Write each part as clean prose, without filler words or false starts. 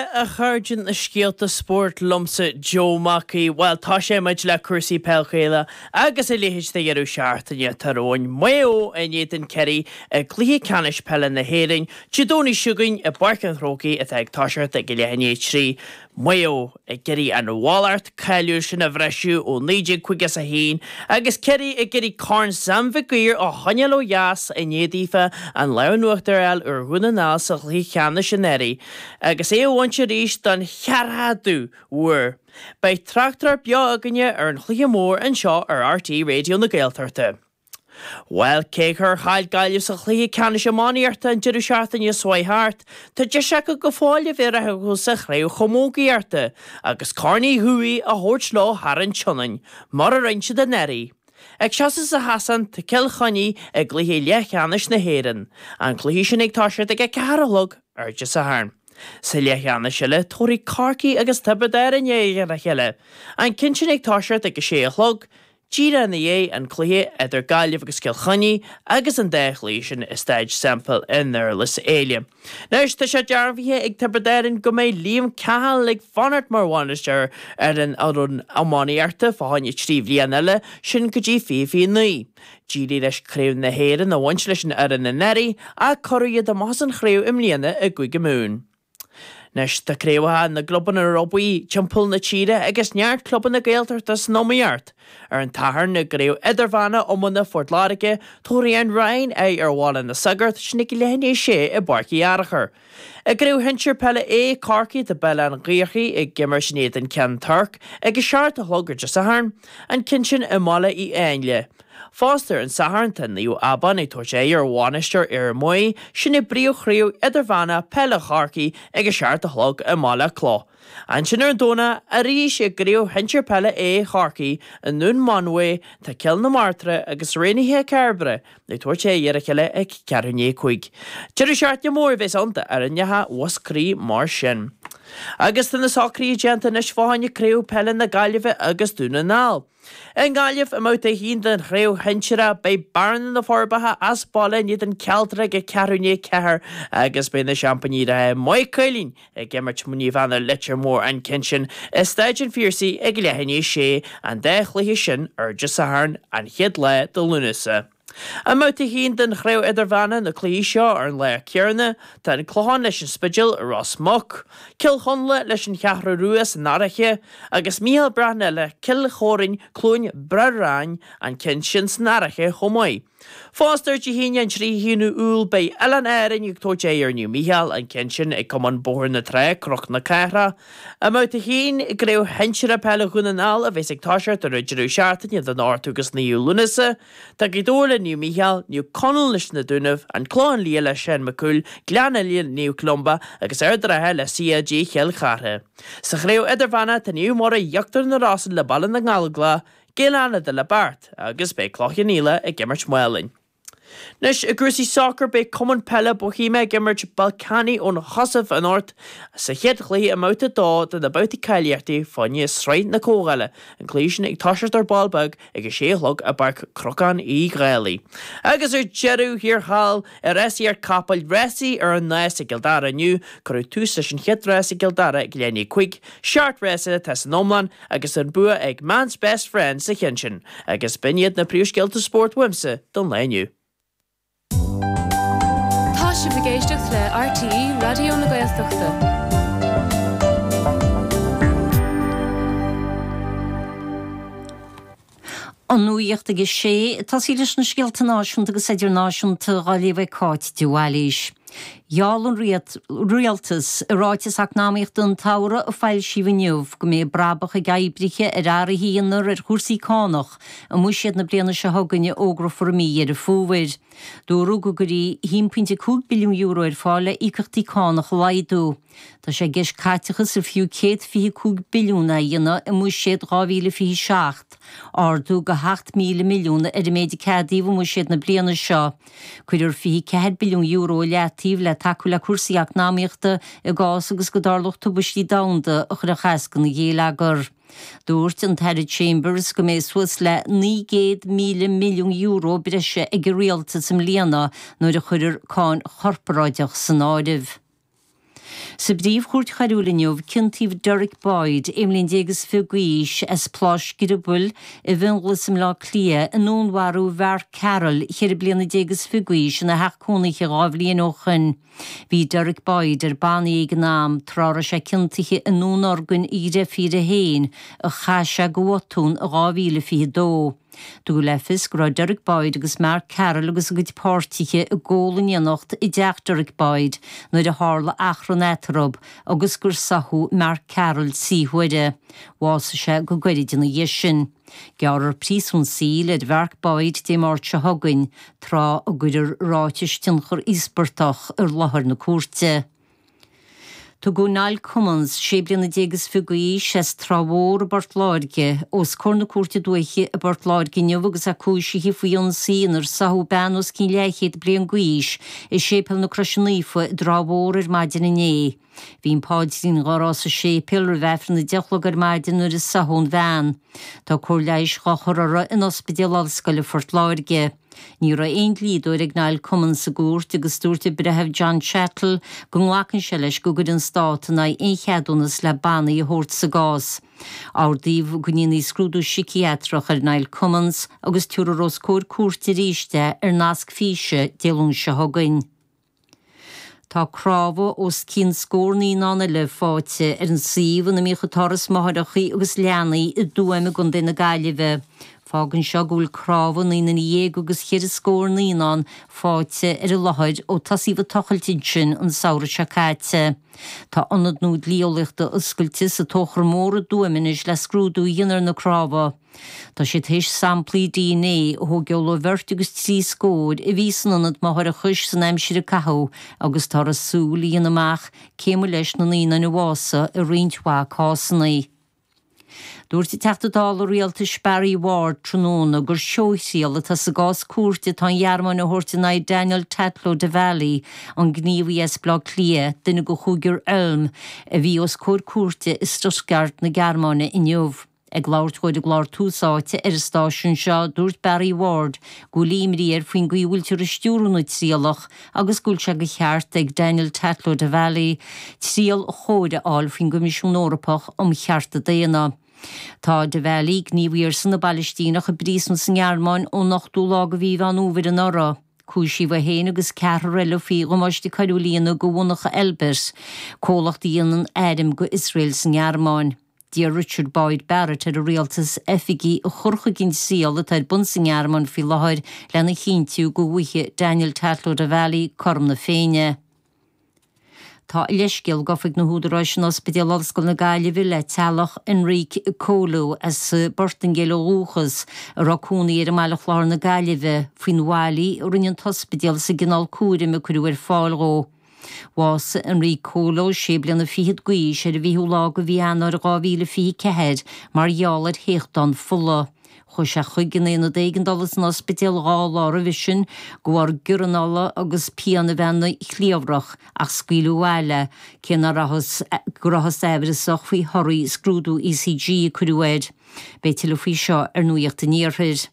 Clé a chuirgin na scialta sport lumsa Joe Mackey well tá sé muid le cuasaí peilchéile agus I léhéis de dhearú seaartaine taróin mayo a néan Kerry a clí canis pelle na héing Chidóní siúgain a barcan thrógaí a ag táisiart ag go lehanné trí mayo a geirí an bhálart caiú sin a bhreisiú ó 9 chuigas a hain agus Kerry a geirí carn samhaíir ó hanealó jaas a nédífa an leanúachtar eil ar runna ná sa clí cheanna sinnéirí agus é bhaintse ríis don chearradú uair. Bei trachtar beo aganne ar an chlí mór an seo ar RT Radio na Gaeltarta. Well, céchar chail gaiileh sa chlí ceanna sé máíarta an deireadh seaartaine Swaithart, tá de se go fáile bhéar a go sa chréibh chomógaíarta agus carnaí thuí a thuirt lá thar an tionain, mar a reinse den neirí. Ag seasa sa hasan tá ceil chaní ag gluthe lechanis na héan, an chluthaí sin ag táisiart ag cearalog airde sa tharn. Sa lechanis seile tóirí carcaí agus tabadáir an éige a cheile, an cin sin ag táisiart ag séolog, Díra na dhé an cluthe idir gaiileh agus cilchaní agus an déchlí sin is stage sample in their lis éile. Nais tá sé dearbhíthe ag tabadáirin go méid líam cehal ag fanart mar bhainisteir ar an ammáíarta fáinne tríomhlíon eile sin go dtí fií nuí. Díri leis chréibh na héan a bhaint leis ar an na neirí a choiríad a más an chréibh im líana a gcuig mún. Nes tá créimhathe na globan ar robaí timpul na tíre agus neart cluban na Gaeltartas nóíart ar an tathair na gréibh idirmhana ómana Fortláirice tóiríon Ryan é ar bhála na sagart snig lehanné sé I barcaí airachar. A gréibh hinseir pelle é carcaí de belle an ghaochaí ag gimar snéad an cean Turk agus seart a thugur de saharn an cin sin I mála I Ainle. Foster an saharnta níú aban I tuairte ar bháinisteir ar muí sin I bríú chríú idirmhana pelle charcaí ag seart a thlog a mála chlá. An sin ar dóna a rís ag gríú hinseir pelle é charcaí an nún manfu tá ceil na martra agus rénithe cearbre na tuairte ar a cheile ag cearné chuig. Tíir seart na mór bheits anta ar an nethe wascrí mar sin. Agus tá na sacraí genta na sfáinne críú pelle na gaiileh agus dúna nál. An gaiileh a móta hín den chréibh hinseire bei barn na forbathe as balla níiad an cealtra go cearné cethir agus be na champaníre mai cailín ag gimmart muní bhena litir mór an cin sin is staidin fíorsaí ag lehanné sé an déchluthe sin airde sa tharn an chiad le do lúnasa. A móta hín den chréibh idirmhana na clí seo ar an le cearna tá an chlóán leis an spidil a Ross Muck, cilchonla leis an cheathra ruas narache agus míal brana le cilchórin clún braráin an cin sin snarache chomáid. Foster de híine an trí híú úl bei Ellen Éirin ag tóide ar nniu Michael an cin sin ag cuman bóthir na tre croch na ceithre. A móta hín ag gréibh hinseire pelle chunaál a bheits ag táisiart ar idirú seaartaine den áirtugus níú lunasa, tá go dóla nniu Michael níu conal leis na dúnamh an chlán lí le sin macúil gleanna líon níu clomba agus airdrathe le CAG cheil chartha. Sa chréibh idirmhana tá níu mór a dheachtar na rásan le ballan na ngáilgla, Géileanna de le bart agus be clocha níla ag gimmart mualainn. Nes a grúsí soccer be cuman pelle bohíime gimmart Balcani ón chosamh an ort sa chéad chlí a móta dá den na bouta caileachtaí fanne sreid na cógaile an clí sin ag táisiart ar ballbag ag séolog a barc crocán I gréalaí. Agus ar jeú hir hall ar réí ar capal réí ar an náis a gildara nniu chuú tús leis an chéad réis a gildara ag léanaí chuig, seart réise te an nómlan agus an bua ag man's best friend sa chin sin, agus biniad na príoscilta sport wimsa don léniu. Si bhgéisteach le RTE Radio na Gaeltachta. An nuíocht agus sé, tá sí leis na scialta náisiúnta agus idir náisiúnta gáilíomh cáit dúhailís. Jálan rialtas a ráitis ach náíocht don tára a fáil síomhniuh go mé brabach a gaibriche ar híonar ar chusaí cánach a muisiad na bliana se thuganne ógra formí ar a fóhair. Dúrú go gurí 1.2 billiún euro ar fáile ícachtaí cánach laidú. Tá sé gis caitechas ar fiú 125 billiúna dhéana a muisiad 2026, ardú go 8 milliúna ar a méid cadíomh muisiad na bliana seo. Cuidir 4 billiún euro leatíh le taú le cuasaí náíochta I gás agus go darlacht tubustí damda a chur a chascan na géalagar. Dúirt an Terry Chambers go mé suas le 900 milliún euro breise ag réalta sem líana nuair a chuidir cáin chorparáideach san áidih. Sa bríomh chuirt charúlaniuh cintíomh Derek Boyd imlín dégus figuís as plás gyrabul I bhinglasam lá clia an nónharú bhar Carol chéir bliana dégus figuís na hachcónaigh gábhlíon ó chun. Bhí Derek Boyd bannaí ag nám trára sé cintaithe an nónargan ire fíre héin a chaise gohotún a 2022. Dú lefis go Derek Boyd agus Mark Carroll agus go pártiche a ggólan ionacht I deach Derek Boyd nuair a hála achran etarab agus gur sathú Mark Carroll síhuide. Wása sé go gairidina dhéisin. Gearar prísún síl ed Mark Boyd dé mát se hagain trá a guidir ráitis tinchar isbertach láthar na cuarte. Tu go Niall Cummins séblianna dégus figuí ses trámhór a Bartláirge os corna cuarta dúiche a Bartláirge neogus a cúisií faoin sínar sathú beanús cín leichéad blian guís I sépil na crasinaífa drámhór maidin iné. Bhín páidín gárás a sépil ar bhefran na deachlog ar maidin nuair is sathún bhean. Tá cór leis chachorara in ospidéal alscoile Fortláirge. Ní ra ein lídúir ag Niall Cummins a gúirt agus dúirte brethebh John Chattle go nglacan se leis go gud an stát na ein cheadúnas le banna I hort sa gás. Árdíomh goníní scrúdú psichiatrach ar Niall Cummins agus túrarós cór cuairte ríiste ar nasc físe déalún se hagain. Tá cráfa os cín scórnaí nána le fáte ar an síomh na míochatáras maithreachaí agus leanaí I dúim a gun na gaiileh. Fágan seo gúil cráfa na dhéag agus chéir scórnaí ná fáte ar a láthid ó tasíomh tochailtín sin an saoire se cáite. Tá anad núd líolaachta oscailtí sa tóchar mór a dúiminis le scrúdú dionar na cráfa. Tá sé téis samplaí DNA ó geola bhirt agus trí scóid I bhí san anad maithar a chuis san aimsir a cathú agus tá a súla íon amach céimú leis na ína na bhása a rionthá cásannaí. Dúirtí teachtadála rialta Sperry Ward tróna gur seoisial atá sa gás cuarta tá dhearmán na hortaná Daniel Tatlow de Valley an gníomhí blá clia duine go chugur elm a bhí os cór cuarta is Stuttgart na Gearmána inniuh. Ag láirt chuid a gláir túsáite ar stáisiún seo dúirt Barry Ward go líimrí faoin ghuiúiltear a stúrúnaid síalach agus gúil se go cheart ag Daniel Tatlow de Valley síal chóide áil faoin Gomisiún Eorpach chearta déana. Tá de Valley gníomhíar san na Balistínach a brísan san Gearmáin ó nachtú lá go bhíh an úmhar an ora. Cúisí bh héana agus cear riile fí go máistí carúlíonna go bhnacha Elbers, cólacht íonan éidim go Israel san Gearmáin. Dí Richard Boyd Barrett ar a rialtas efigí a churcha ginn síal atá bun san Gearmáin fí láthir lena chintiú go bhuithe Daniel Tatlow de Valley corm na féine. Tá leiscéal gofig na húdaráis an ospidéal alscoil na Gaillimh le tealach Enrique Colo as Burtingale Úchas a racúnaí ar mealach lár na Gaillimh faoin bhálaí rinnean tospidéal sa gginál cuairim a cuiú ar fáilró. Was Enrique Colo séblian na fiad guís ar a bhíú lá go bhí anar 2024 mar dheall ar héchtán fulla. Choi se chuigean éana $10 an ospidéal gá a bhisin go guranala agus pianna bhena chliabrach ach scuilú eile cén gurachas ebrisach faoi thoirí scrúdú ECG cuiúid. Béitiú faoi seo ar nuíochta níorthid.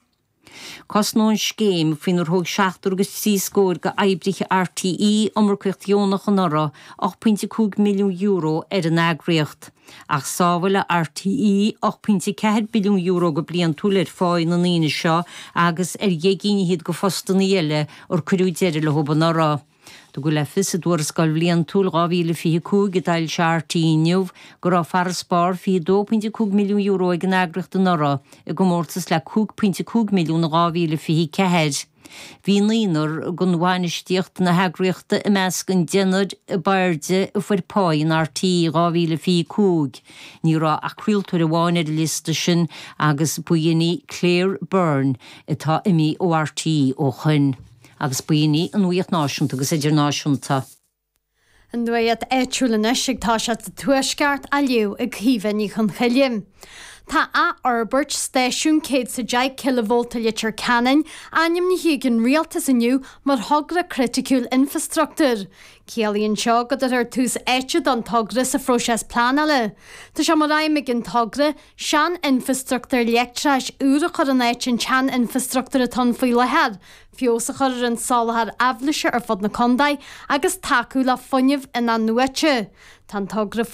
Cosnón scéim faoin thug 7 agus 3 scóir go eibrithe RTE ommarcuocht an ora €8.2 milliún ar an agriocht. Ach sábhaile RTE €8.4 billiún go blian túlair fáin na níine seo agus ar dhéigíniad go fostan eile ar cuiú deireadh le hoban ora. Do go lefis a dúir scoil blian túl 2025 dail se RTE neamh go rá far spár fi €2.2 milliún ag an agriocht an ora I go mórtas le 2.2 milliún 2024. Bhí líonar go bhhainistíocht na heagraíochta I measc an déanad a bairde a fuair páin RTE 2025. Ní rá acríaltar a bháin ar lista sin agus buíoní Claire Byrne atá imi ó RTE ó chun. Agus buoní an nuíocht náisiúnta agus idirnáisiúnta. An dúiad étrúla neisig tá se tuaisceart a liú ag híhanní chun chalim. Tá a Arbert Station céad sa 10 kV litir canan aim na hiagin rialtas iniu mar hogra critical infrastructure. Céalaíonn seo go ar tús éite don togra sa fróses plánala. Tá se mar raimig an togra sean infrastructure leictreis úra chu an éit an tean infrastructure a ton faoi lehead. Fios a chur an salahar aflisir ar fod na condaid agus taú le funineh in an nuaite. Tá togra